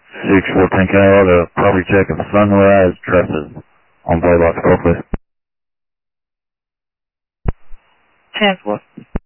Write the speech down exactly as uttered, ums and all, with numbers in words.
six fourteen, can I order a property check of Sunrise Dresses on Blaylock Square, please? ten four.